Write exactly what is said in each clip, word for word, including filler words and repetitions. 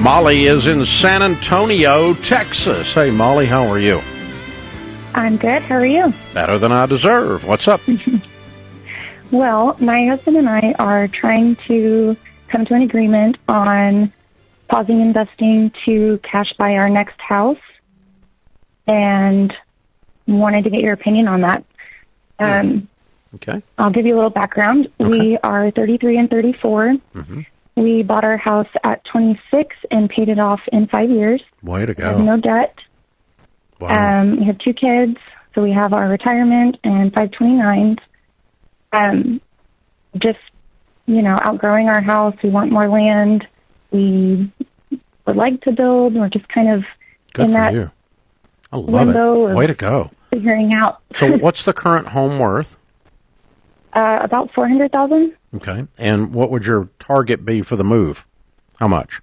Molly is in San Antonio, Texas. Hey, Molly, how are you? I'm good. How are you? Better than I deserve. What's up? Well, my husband and I are trying to come to an agreement on pausing investing to cash buy our next house, and wanted to get your opinion on that. Um, okay. I'll give you a little background. Okay. We are thirty-three and thirty-four. Mm-hmm. We bought our house at twenty-six and paid it off in five years. Way to We have go. no debt. Wow. Um, we have two kids, so we have our retirement and five twenty-nines. Um, just, you know, outgrowing our house. We want more land. We would like to build. We're just kind of Good in for that you. I love limbo it. of Way to go. figuring out. So what's the current home worth? uh, about four hundred thousand dollars. Okay. And what would your target be for the move? How much?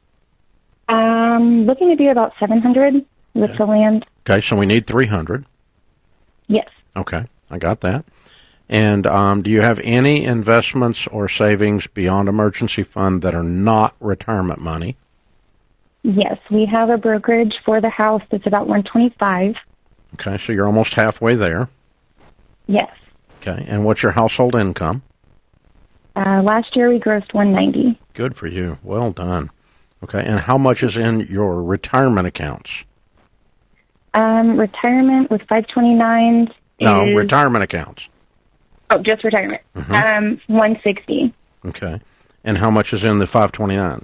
Um, looking to be about seven hundred dollars with Okay. the land. Okay, so we need three hundred. Yes. Okay, I got that. And um, do you have any investments or savings beyond emergency fund that are not retirement money? Yes, we have a brokerage for the house that's about one twenty-five. Okay, so you're almost halfway there. Yes. Okay, and what's your household income? Uh, last year we grossed one ninety. Good for you. Well done. Okay, and how much is in your retirement accounts? Um, retirement with five twenty-nines No, is... retirement accounts. Oh, just retirement. Mhm. Um, one sixty. Okay, and how much is in the five twenty-nines?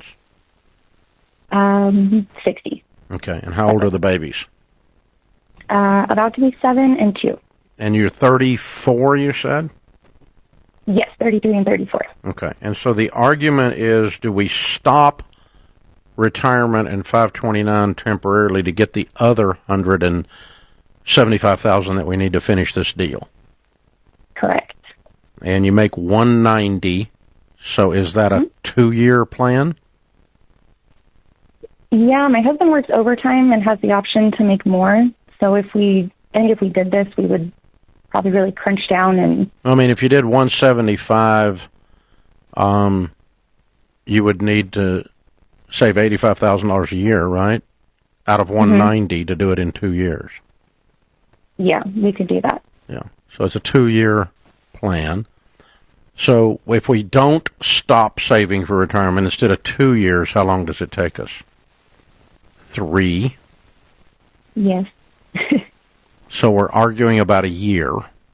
Um, sixty. Okay, and how old are the babies? Uh, about to be seven and two. And you're thirty-four, you said? Yes, thirty-three and thirty-four. Okay, and so the argument is, do we stop retirement and five twenty-nine temporarily to get the other one hundred seventy-five thousand dollars that we need to finish this deal? Correct. And you make one ninety, so is that a mm-hmm. two-year plan? Yeah, my husband works overtime and has the option to make more. So if we, I think if we did this, we would probably really crunch down and... I mean, if you did one seventy-five, um, you would need to save eighty-five thousand dollars a year, right? Out of one ninety mm-hmm. to do it in two years. Yeah, we could do that. Yeah, so it's a two-year plan. So if we don't stop saving for retirement, instead of two years, how long does it take us? Three. Yes. So we're arguing about a year.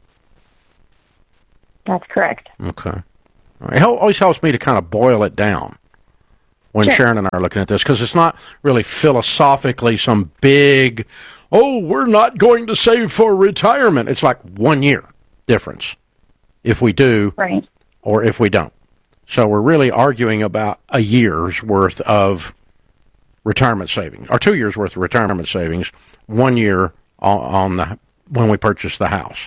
That's correct. Okay. It always helps me to kind of boil it down when sure. Sharon and I are looking at this, because it's not really philosophically some big, oh, we're not going to save for retirement. It's like one year difference if we do right. or if we don't. So we're really arguing about a year's worth of retirement savings, or two years worth of retirement savings, one year on, on the when we purchase the house.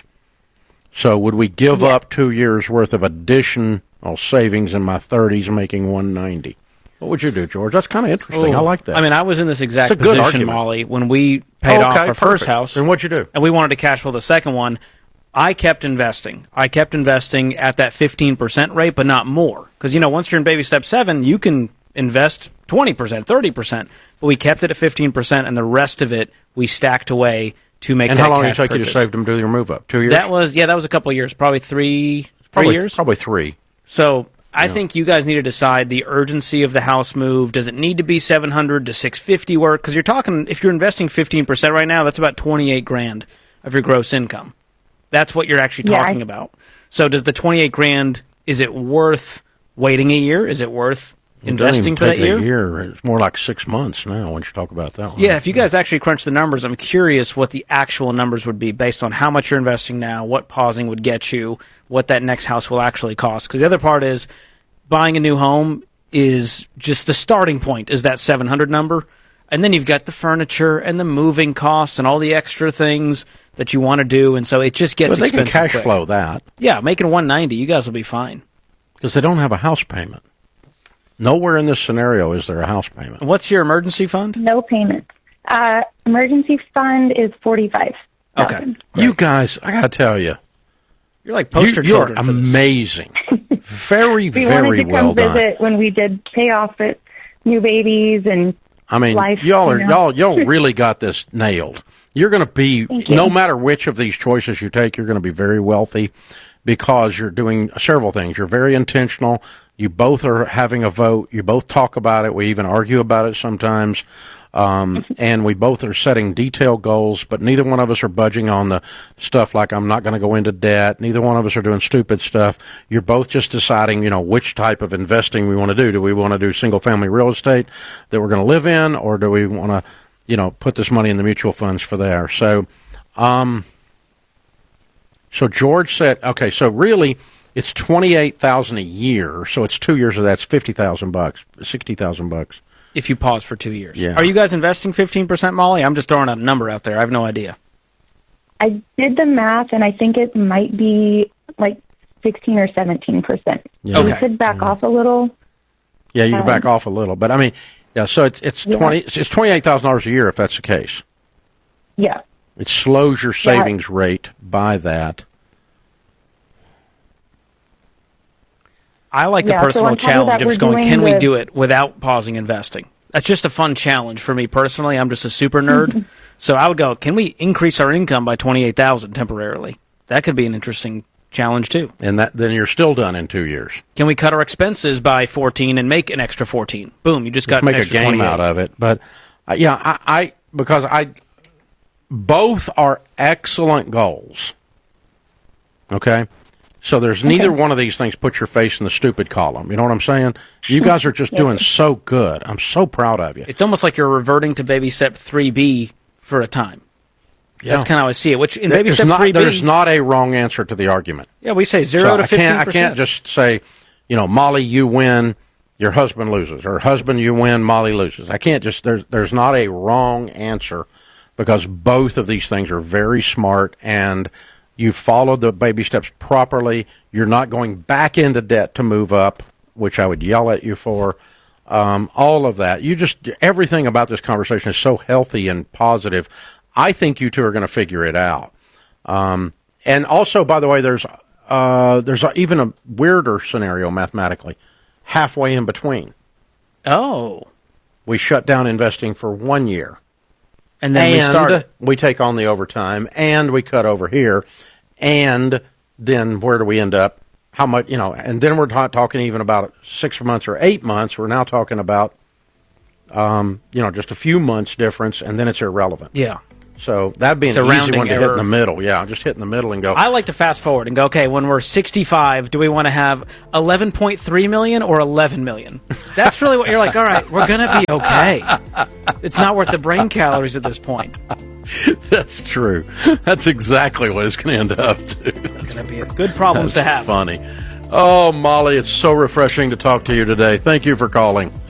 So would we give yeah. up two years worth of additional savings in my thirties, making one ninety? What would you do, George? That's kind of interesting. Oh, I like that. I mean, I was in this exact it's a good position, argument. Molly, when we paid okay, off our perfect. first house. And what'd you do? And we wanted to cash flow the second one. I kept investing. I kept investing at that fifteen percent rate, but not more. Because, you know, once you're in baby step seven, you can invest twenty percent, thirty percent. But we kept it at fifteen percent, and the rest of it we stacked away to make and that how long did it cash take purchase. you to save them to do your move up? Two years? That was, yeah, that was a couple of years. Probably three, probably, three years? Probably three. So I yeah. think you guys need to decide the urgency of the house move. Does it need to be seven hundred to six fifty work? Because you're talking, if you're investing fifteen percent right now, that's about twenty-eight grand of your gross income. That's what you're actually yeah, talking I... about. So does the twenty-eight grand, is it worth waiting a year? Is it worth it investing for that year? A year? It's more like six months now when you talk about that one. Yeah, if you guys actually crunch the numbers, I'm curious what the actual numbers would be based on how much you're investing now, what pausing would get you, what that next house will actually cost. Because the other part is buying a new home is just the starting point, is that seven hundred number. And then you've got the furniture and the moving costs and all the extra things that you want to do. And so it just gets but they expensive. They can cash quick. flow that. Yeah, making one ninety, you guys will be fine. Because they don't have a house payment. Nowhere in this scenario is there a house payment. What's your emergency fund? No payment. Uh, emergency fund is forty-five. Okay. You guys, I got to tell you. You're like poster you, You're children for amazing. Very, we very wanted to well come done. visit when we did pay off it new babies and I mean, life, y'all are you know? y'all y'all really got this nailed. You're going to be, no matter which of these choices you take, you're going to be very wealthy because you're doing several things. You're very intentional. You both are having a vote. You both talk about it. We even argue about it sometimes. Um, and we both are setting detailed goals, but neither one of us are budging on the stuff like I'm not going to go into debt. Neither one of us are doing stupid stuff. You're both just deciding, you know, which type of investing we want to do. Do we want to do single family real estate that we're going to live in, or do we want to, you know, put this money in the mutual funds for there? So, um, so George said, okay, so really it's twenty-eight thousand a year. So it's two years of that's fifty thousand bucks, sixty thousand bucks. If you pause for two years. Yeah. Are you guys investing fifteen percent, Molly? I'm just throwing out a number out there. I have no idea. I did the math, and I think it might be like sixteen or seventeen percent. Yeah. Okay. We could back off a little. Yeah, you can Um, back off a little, but I mean, yeah. So it's it's Yeah. twenty, it's twenty eight thousand dollars a year if that's the case. Yeah. It slows your savings rate by that. I like the Yeah, so personal on top of challenge that, of we're just going, doing can we the- do it without pausing investing? That's just a fun challenge for me personally. I'm just a super nerd. So I would go, can we increase our income by twenty-eight thousand dollars temporarily? That could be an interesting challenge too. And that then you're still done in two years. Can we cut our expenses by fourteen and make an extra fourteen? Boom, you just got Make an a extra game twenty-eight. out of it. But uh, yeah, I, I because I both are excellent goals. Okay? So there's neither one of these things put your face in the stupid column. You know what I'm saying? You guys are just doing so good. I'm so proud of you. It's almost like you're reverting to baby step three B for a time. Yeah. That's kind of how I see it. Which in baby There's step not, three B, there's not a wrong answer to the argument. yeah, we say zero So to I fifteen can't, I percent. can't just say, you know, Molly, you win, your husband loses, or husband, you win, Molly loses. I can't just, there's, there's not a wrong answer because both of these things are very smart and you followed the baby steps properly. You're not going back into debt to move up, which I would yell at you for. Um, all of that. You just, everything about this conversation is so healthy and positive. I think you two are going to figure it out. Um, and also, by the way, there's uh, there's a, even a weirder scenario mathematically, halfway in between. Oh, We shut down investing for one year. and then and we started. we take on the overtime, and we cut over here, and then where do we end up? How much, you know, and then we're not talking even about six months or eight months. We're now talking about, um, you know, just a few months difference, and then it's irrelevant. Yeah. So that'd be It's an a easy rounding one to hit error. in the middle. Yeah, just hit in the middle and go. I like to fast forward and go, okay, when we're sixty-five, do we want to have eleven point three million or eleven million? That's really what you're like, all right, we're going to be okay. It's not worth the brain calories at this point. That's true. That's exactly what it's going to end up to. It's going to be a good problems That's to have. funny. Oh, Molly, it's so refreshing to talk to you today. Thank you for calling.